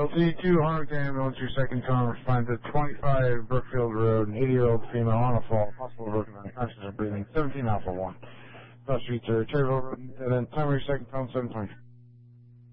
LT2 Harlington Ambulance, your second call, respond to 25 Brookfield Road, an 80-year-old female on a fall, possible broken unconscious and breathing, 17 Alpha 1. Cross Street to Cherryville Road, and then time of your second call, 720.